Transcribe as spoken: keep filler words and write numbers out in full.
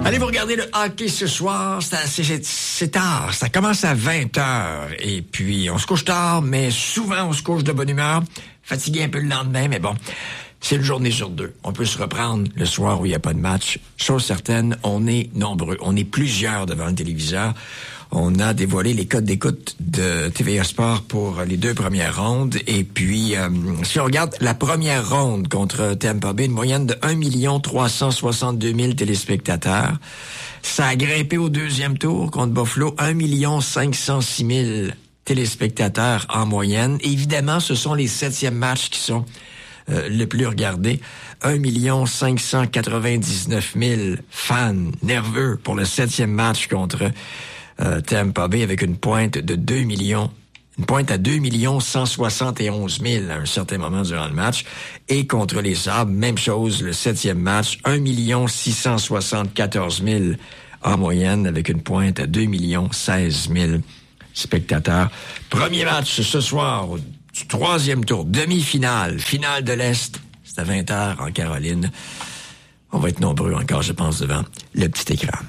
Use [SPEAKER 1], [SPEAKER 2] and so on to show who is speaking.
[SPEAKER 1] Allez, vous regardez le hockey ce soir. C'est, c'est, c'est tard. Ça commence à vingt heures. Et puis, on se couche tard, mais souvent, on se couche de bonne humeur. Fatigué un peu le lendemain, mais bon, c'est une journée sur deux. On peut se reprendre le soir où il n'y a pas de match. Chose certaine, on est nombreux. On est plusieurs devant le téléviseur. On a dévoilé les codes d'écoute de T V A Sport pour les deux premières rondes. Et puis, euh, si on regarde la première ronde contre Tampa Bay, une moyenne de un million trois cent soixante-deux mille téléspectateurs. Ça a grimpé au deuxième tour contre Buffalo, un million cinq cent six mille téléspectateurs en moyenne. Et évidemment, ce sont les septièmes matchs qui sont euh, le plus regardés. un million cinq cent quatre-vingt-dix-neuf mille fans nerveux pour le septième match contre Euh, Tampa Bay avec une pointe de deux millions, une pointe à deux millions cent soixante et onze mille à un certain moment durant le match. Et contre les Sabres, même chose, le septième match, un million six cent soixante-quatorze mille en moyenne avec une pointe à deux millions seize mille spectateurs. Premier match ce soir du troisième tour, demi-finale, finale de l'Est. C'est à vingt heures en Caroline. On va être nombreux encore, je pense, devant le petit écran.